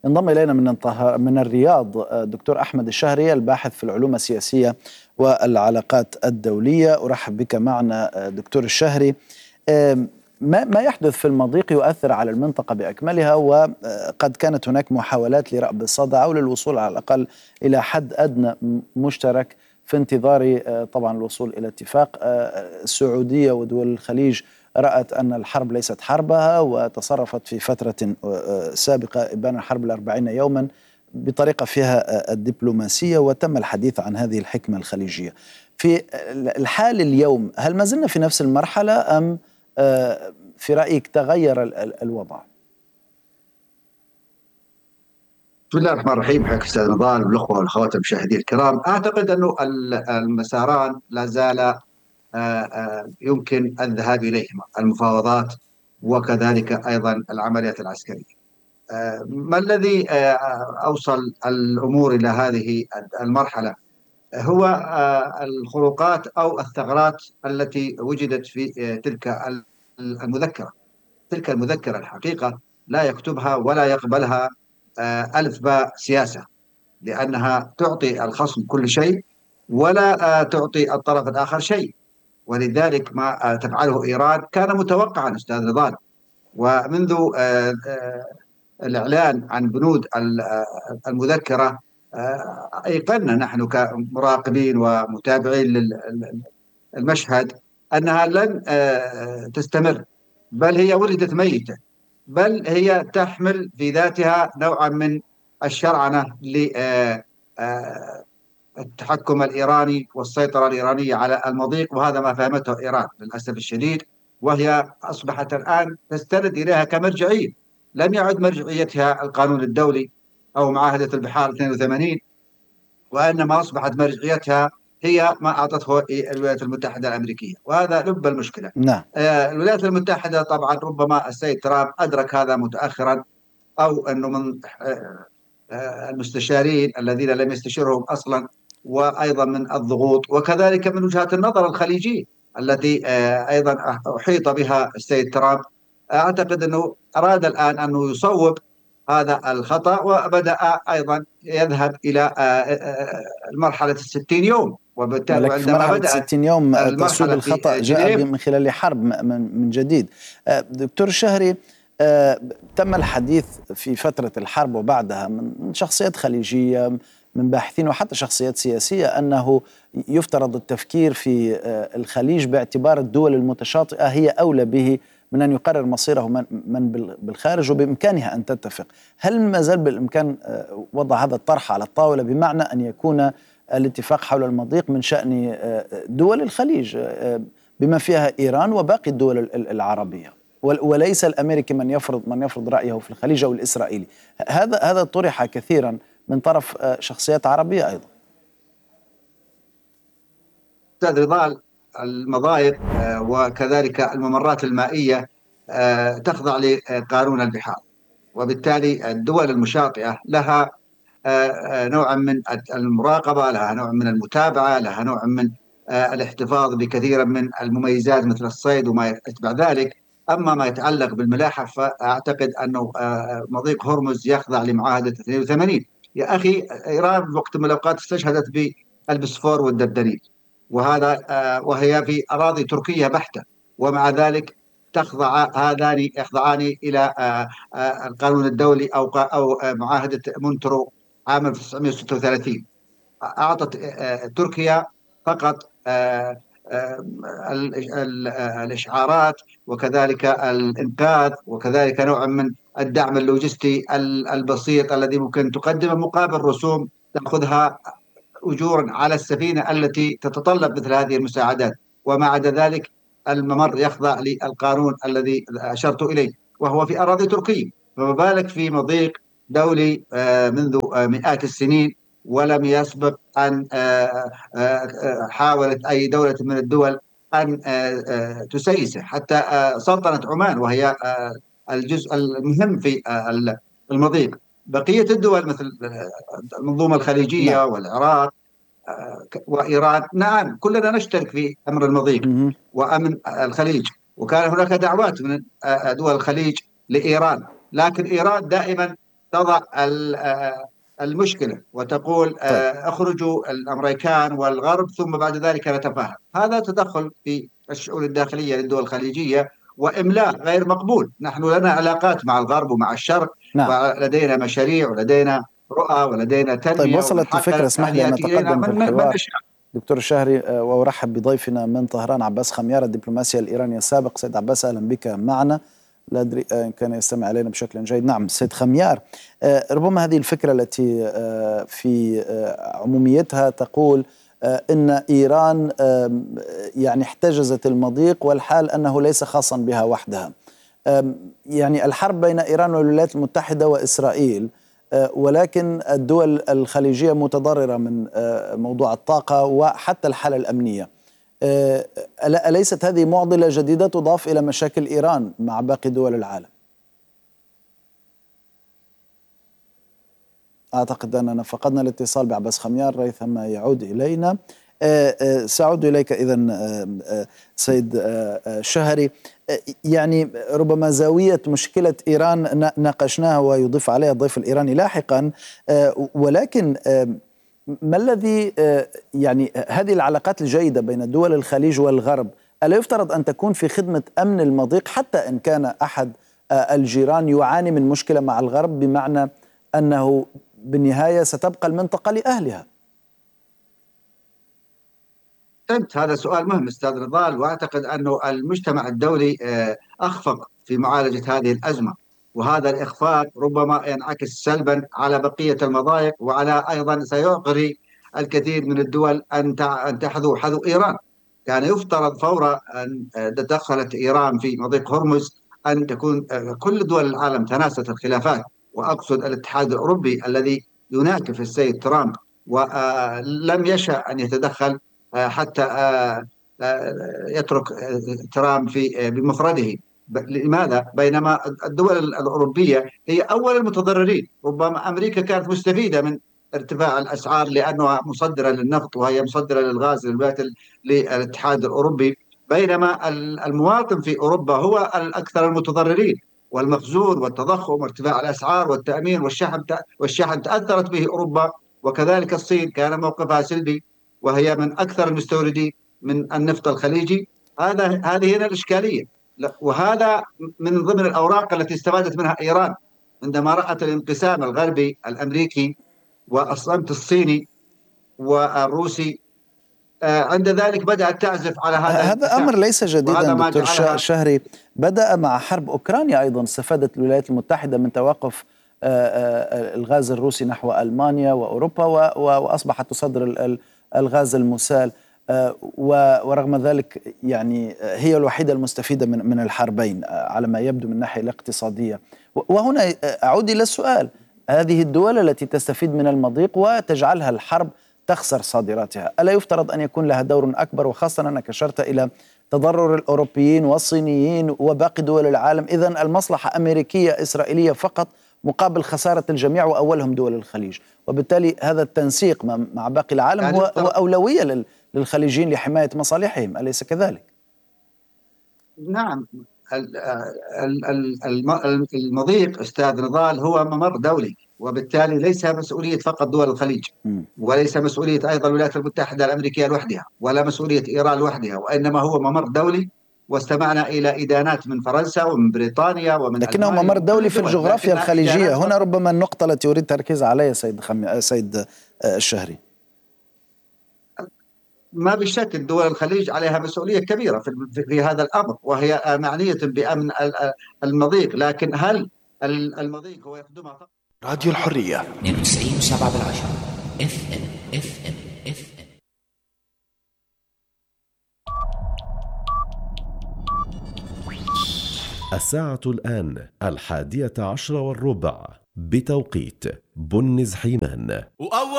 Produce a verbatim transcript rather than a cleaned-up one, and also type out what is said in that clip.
انضم إلينا من من الرياض الدكتور أحمد الشهري الباحث في العلوم السياسية والعلاقات الدولية. أرحب بك معنا دكتور الشهري. ما ما يحدث في المضيق يؤثر على المنطقة بأكملها، وقد كانت هناك محاولات لرأب الصدع أو للوصول على الأقل إلى حد أدنى مشترك في انتظار طبعا الوصول إلى اتفاق. السعودية ودول الخليج رأت أن الحرب ليست حربها، وتصرفت في فترة سابقة إبان الحرب الأربعين يوما بطريقة فيها الدبلوماسية، وتم الحديث عن هذه الحكمة الخليجية. في الحال اليوم هل ما زلنا في نفس المرحلة أم في رأيك تغير الوضع؟ بسم الله الرحمن الرحيم. حياك استاذ نضال والاخوه والاخوات المشاهدين الكرام. اعتقد انه المساران لا زال يمكن الذهاب اليهما، المفاوضات وكذلك ايضا العمليات العسكريه. ما الذي اوصل الامور الى هذه المرحله؟ هو الخروقات او الثغرات التي وجدت في تلك المذكره. تلك المذكره الحقيقه لا يكتبها ولا يقبلها ألف باء سياسة، لأنها تعطي الخصم كل شيء ولا تعطي الطرف الآخر شيء. ولذلك ما تفعله إيران كان متوقعا أستاذ نضال، ومنذ الإعلان عن بنود المذكرة أيقنا نحن كمراقبين ومتابعين للمشهد أنها لن تستمر، بل هي ولدت ميتة، بل هي تحمل في ذاتها نوعا من الشرعنة للتحكم الإيراني والسيطرة الإيرانية على المضيق. وهذا ما فهمته إيران للأسف الشديد، وهي أصبحت الآن تستند إليها كمرجعية. لم يعد مرجعيتها القانون الدولي أو معاهدة البحار اثنين وثمانين، وإنما أصبحت مرجعيتها هي ما أعطته الولايات المتحدة الأمريكية، وهذا لب المشكلة. نعم. آه الولايات المتحدة طبعا ربما السيد ترامب أدرك هذا متأخرا، أو أنه من آه آه المستشارين الذين لم يستشرهم أصلا، وأيضا من الضغوط، وكذلك من وجهات النظر الخليجية التي آه أيضا أحيط بها السيد ترامب. أعتقد أنه أراد الآن أنه يصوب هذا الخطأ، وبدأ أيضا يذهب إلى المرحلة الستين يوم. وبالتالي عندما مرحلة بدأت ستين يوم تصويب الخطأ جاء من خلال حرب من جديد. دكتور الشهري، تم الحديث في فترة الحرب وبعدها من شخصيات خليجية، من باحثين وحتى شخصيات سياسية، أنه يفترض التفكير في الخليج باعتبار الدول المتشاطئة هي أولى به من أن يقرر مصيره من بالخارج، وبإمكانها أن تتفق. هل ما زال بالإمكان وضع هذا الطرح على الطاولة، بمعنى أن يكون الاتفاق حول المضيق من شأن دول الخليج بما فيها إيران وباقي الدول العربية، وليس الأمريكي من يفرض من يفرض رأيه في الخليج أو الإسرائيلي؟ هذا هذا طرح كثيرا من طرف شخصيات عربية أيضا. أستاذ نضال، المضايق وكذلك الممرات المائية تخضع لقانون البحار، وبالتالي الدول المشاطئة لها نوع من المراقبة، لها نوع من المتابعة، لها نوع من الاحتفاظ بكثير من المميزات مثل الصيد وما يتبع ذلك. أما ما يتعلق بالملاحة فأعتقد أنه مضيق هرمز يخضع لمعاهدة اثنين وثمانين. يا أخي، إيران وقت من الأوقات استشهدت بالبسفور والدردنيل، وهذا وهي في أراضي تركية بحتة، ومع ذلك تخضع هذان يخضعان إلى القانون الدولي أو أو معاهدة مونترو عام ألف وتسعمائة وستة وثلاثين. أعطت تركيا فقط الإشعارات وكذلك الإنقاذ وكذلك نوع من الدعم اللوجستي البسيط الذي ممكن تقدمه مقابل رسوم تأخذها أجورا على السفينة التي تتطلب مثل هذه المساعدات. وما عدا ذلك الممر يخضع للقانون الذي أشرت إليه، وهو في أراضي تركية. فما بالك في مضيق دولي منذ مئات السنين ولم يسبق أن حاولت أي دولة من الدول أن تسيسه، حتى سلطنة عمان وهي الجزء المهم في المضيق. بقية الدول مثل المنظومة الخليجية نعم. والعراق وإيران، نعم كلنا نشترك في أمر المضيق م- وأمن الخليج، وكان هناك دعوات من دول الخليج لإيران، لكن إيران دائما تضع المشكلة وتقول طيب. اخرجوا الأمريكان والغرب ثم بعد ذلك نتفاهم. هذا تدخل في الشؤون الداخلية للدول الخليجية وإملاء غير مقبول. نحن لنا علاقات مع الغرب ومع الشرق، نعم. ولدينا مشاريع ولدينا رؤى ولدينا تنمية. طيب وصلت الفكرة، اسمح لي أن أتقدم في الحوار دكتور الشهري وأرحب بضيفنا من طهران عباس خميار الدبلوماسي الإيراني السابق. سيد عباس أهلا بك معنا، لا أدري إن كان يستمع إلينا بشكل جيد. نعم سيد خميار، ربما هذه الفكرة التي في عموميتها تقول إن إيران يعني احتجزت المضيق والحال أنه ليس خاصا بها وحدها. يعني الحرب بين إيران والولايات المتحدة وإسرائيل، ولكن الدول الخليجية متضررة من موضوع الطاقة وحتى الحالة الأمنية. أليست هذه معضلة جديدة تضاف إلى مشاكل إيران مع باقي دول العالم؟ أعتقد أننا فقدنا الاتصال بعباس خميار، ريثما يعود إلينا. سأعود إليك إذن سيد شهري. يعني ربما زاوية مشكلة إيران ناقشناها ويضيف عليها الضيف الإيراني لاحقا، ولكن ما الذي يعني هذه العلاقات الجيدة بين دول الخليج والغرب ألا يفترض أن تكون في خدمة أمن المضيق، حتى إن كان أحد الجيران يعاني من مشكلة مع الغرب، بمعنى أنه بالنهاية ستبقى المنطقة لأهلها؟ هذا سؤال مهم أستاذ نضال، وأعتقد أنه المجتمع الدولي أخفق في معالجة هذه الأزمة، وهذا الإخفاق ربما ينعكس سلبا على بقية المضايق، وعلى أيضا سيعقري الكثير من الدول أن تحذو حذو إيران. كان يفترض فور أن تدخلت إيران في مضيق هرمز أن تكون كل دول العالم تناست الخلافات، وأقصد الاتحاد الأوروبي الذي يناكف السيد ترامب ولم يشأ أن يتدخل حتى يترك ترامب في بمفرده. لماذا؟ بينما الدول الأوروبية هي أول المتضررين. ربما أمريكا كانت مستفيدة من ارتفاع الأسعار لأنها مصدرة للنفط وهي مصدرة للغاز للاتحاد الأوروبي، بينما المواطن في أوروبا هو الأكثر المتضررين، والمخزون والتضخم وارتفاع الأسعار والتأمين والشحن والشحن تأثرت به أوروبا، وكذلك الصين كان موقفها سلبي وهي من أكثر المستوردين من النفط الخليجي. هذا هذه هنا الإشكالية، وهذا من ضمن الأوراق التي استفادت منها إيران عندما رأت الانقسام الغربي الأمريكي والصمت الصيني والروسي. عند ذلك بدأت تعزف على هذا. هذا أمر ليس جديدا دكتور شهري، بدأ مع حرب أوكرانيا أيضا. استفادت الولايات المتحدة من توقف الغاز الروسي نحو ألمانيا وأوروبا، وأصبحت تصدر الغاز المسال، ورغم ذلك يعني هي الوحيدة المستفيدة من من الحربين على ما يبدو من الناحية الاقتصادية. وهنا أعود إلى السؤال، هذه الدول التي تستفيد من المضيق وتجعلها الحرب تخسر صادراتها، ألا يفترض أن يكون لها دور أكبر؟ وخاصة أنك أشرت إلى تضرر الأوروبيين والصينيين وباقي دول العالم. إذن المصلحة أمريكية إسرائيلية فقط مقابل خسارة الجميع وأولهم دول الخليج، وبالتالي هذا التنسيق مع باقي العالم يعني هو, هو أولوية للخليجيين لحماية مصالحهم، أليس كذلك؟ نعم، المضيق أستاذ نضال هو ممر دولي، وبالتالي ليس مسؤولية فقط دول الخليج، وليس مسؤولية أيضا الولايات المتحدة الأمريكية لوحدها، ولا مسؤولية إيران لوحدها، وإنما هو ممر دولي. واستمعنا إلى إدانات من فرنسا ومن بريطانيا ومن لكنه ممر دولي في الجغرافيا الخليجية. هنا ربما النقطة التي أريد تركيز عليها سيد خمي... سيد الشهري. ما بشك الدول الخليج عليها مسؤولية كبيرة في, في هذا الأمر، وهي معنية بأمن المضيق، لكن هل المضيق هو يخدمها فقط؟ راديو الحرية اثنين وتسعين وسبعة بالعشرة اف ام اف ام اف ام. الساعة الآن الحادية عشر والربع بتوقيت بن زحيمان.